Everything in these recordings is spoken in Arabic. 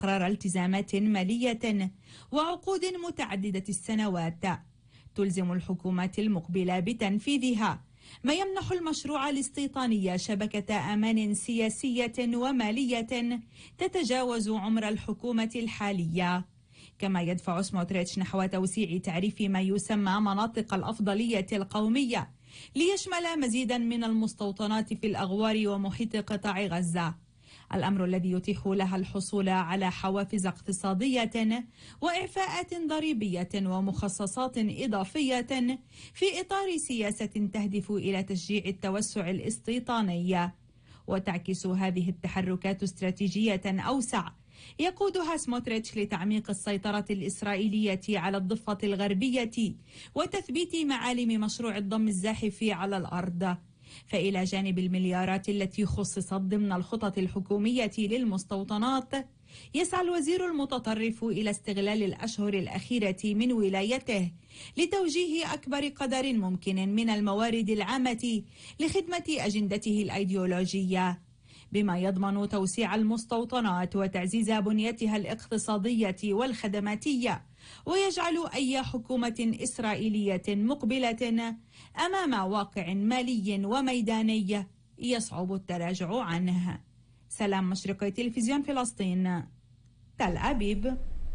قرار التزامات مالية وعقود متعددة السنوات تلزم الحكومات المقبلة بتنفيذها، ما يمنح المشروع الاستيطاني شبكة أمان سياسية ومالية تتجاوز عمر الحكومة الحالية. كما يدفع سموتريتش نحو توسيع تعريف ما يسمى مناطق الأفضلية القومية ليشمل مزيدا من المستوطنات في الأغوار ومحيط قطاع غزة، الأمر الذي يتيح لها الحصول على حوافز اقتصادية وإعفاءات ضريبية ومخصصات إضافية في إطار سياسة تهدف إلى تشجيع التوسع الاستيطاني. وتعكس هذه التحركات استراتيجية أوسع يقودها سموتريتش لتعميق السيطرة الإسرائيلية على الضفة الغربية وتثبيت معالم مشروع الضم الزاحف على الأرض. فإلى جانب المليارات التي خصصت ضمن الخطط الحكومية للمستوطنات، يسعى الوزير المتطرف إلى استغلال الأشهر الأخيرة من ولايته لتوجيه أكبر قدر ممكن من الموارد العامة لخدمة أجندته الأيديولوجية، بما يضمن توسيع المستوطنات وتعزيز بنيتها الاقتصادية والخدماتية، ويجعل أي حكومة إسرائيلية مقبلة أمام واقع مالي وميداني يصعب التراجع عنه. سلام مشرقي تلفزيون فلسطين، تل أبيب.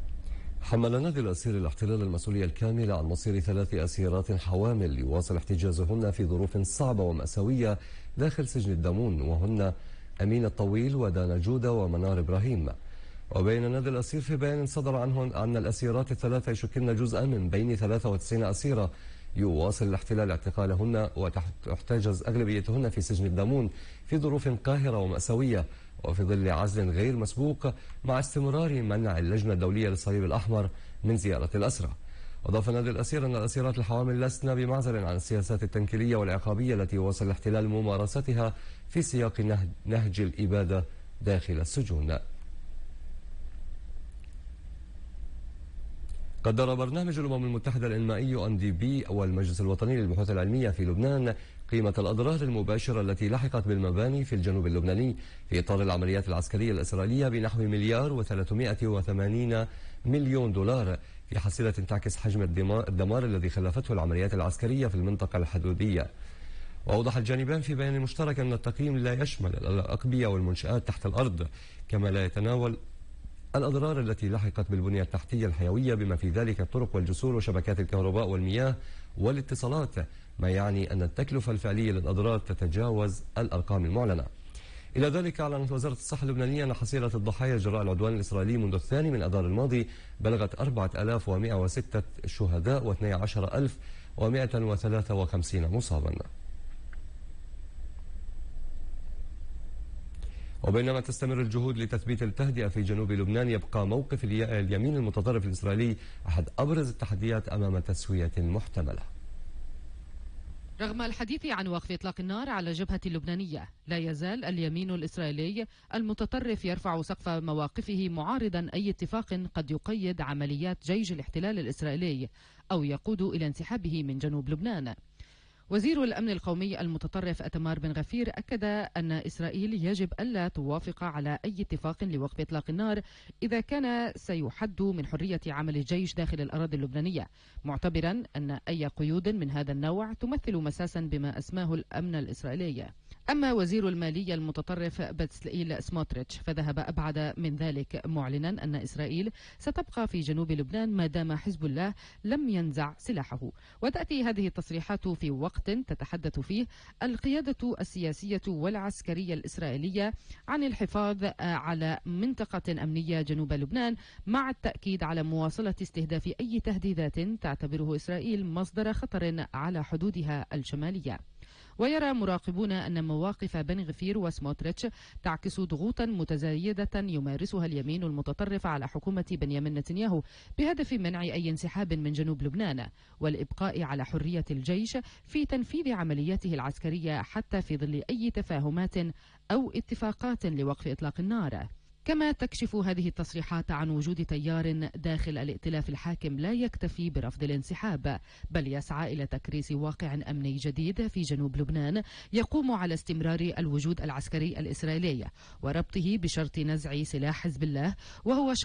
حمل نادي الأسير الاحتلال المسؤولية الكاملة عن مصير 3 أسيرات حوامل يواصل احتجازهن في ظروف صعبة ومأساوية داخل سجن الدامون، وهن أمين الطويل ودانا جودة ومنار إبراهيم. وبين نادي الأسير في بيان صدر عنه أن الأسيرات ال3 يشكلن جزءا من بين 93 أسيرة يواصل الاحتلال اعتقالهن وتحتجز أغلبيتهن في سجن الدامون في ظروف قاهرة ومأساوية وفي ظل عزل غير مسبوق، مع استمرار منع اللجنة الدولية للصليب الأحمر من زيارة الأسرى. أضاف نادي الأسير أن الأسيرات الحوامل لسن بمعزل عن السياسات التنكيلية والعقابية التي واصل الاحتلال ممارستها في سياق نهج الإبادة داخل السجون. قدر برنامج الأمم المتحدة الإنمائي UNDP والمجلس الوطني للبحوث العلمية في لبنان قيمة الأضرار المباشرة التي لحقت بالمباني في الجنوب اللبناني في إطار العمليات العسكرية الإسرائيلية بنحو $1,380 مليون في حصيلة تعكس حجم الدمار الذي خلفته العمليات العسكرية في المنطقة الحدودية. وأوضح الجانبان في بيان مشترك أن التقييم لا يشمل الأقبية والمنشآت تحت الأرض، كما لا يتناول الأضرار التي لحقت بالبنية التحتية الحيوية بما في ذلك الطرق والجسور وشبكات الكهرباء والمياه والاتصالات، ما يعني أن التكلفة الفعلية للأضرار تتجاوز الأرقام المعلنة. إلى ذلك أعلنت وزارة الصحة اللبنانية أن حصيلة الضحايا جراء العدوان الإسرائيلي منذ 2 من أذار الماضي بلغت 4106 شهداء و12153 مصابا. وبينما تستمر الجهود لتثبيت التهدئة في جنوب لبنان، يبقى موقف اليمين المتطرف الإسرائيلي أحد أبرز التحديات أمام تسوية محتملة. رغم الحديث عن وقف إطلاق النار على الجبهة اللبنانية، لا يزال اليمين الإسرائيلي المتطرف يرفع سقف مواقفه معارضا أي اتفاق قد يقيد عمليات جيش الاحتلال الإسرائيلي أو يقود إلى انسحابه من جنوب لبنان. وزير الأمن القومي المتطرف أتمار بن غفير أكد أن إسرائيل يجب ألا توافق على أي اتفاق لوقف إطلاق النار إذا كان سيحد من حرية عمل الجيش داخل الأراضي اللبنانية، معتبرا أن أي قيود من هذا النوع تمثل مساسا بما أسماه الأمن الإسرائيلي. أما وزير المالية المتطرف بتسلئيل سموتريتش فذهب أبعد من ذلك، معلنا أن إسرائيل ستبقى في جنوب لبنان ما دام حزب الله لم ينزع سلاحه. وتأتي هذه التصريحات في وقت تتحدث فيه القيادة السياسية والعسكرية الإسرائيلية عن الحفاظ على منطقة أمنية جنوب لبنان، مع التأكيد على مواصلة استهداف أي تهديدات تعتبره إسرائيل مصدر خطر على حدودها الشمالية. ويرى مراقبون أن مواقف بن غفير وسموتريتش تعكس ضغوطا متزايدة يمارسها اليمين المتطرف على حكومة بنيامين نتنياهو بهدف منع أي انسحاب من جنوب لبنان والإبقاء على حرية الجيش في تنفيذ عملياته العسكرية حتى في ظل أي تفاهمات أو اتفاقات لوقف إطلاق النار. كما تكشف هذه التصريحات عن وجود تيار داخل الائتلاف الحاكم لا يكتفي برفض الانسحاب، بل يسعى إلى تكريس واقع أمني جديد في جنوب لبنان يقوم على استمرار الوجود العسكري الإسرائيلي وربطه بشرط نزع سلاح حزب الله، وهو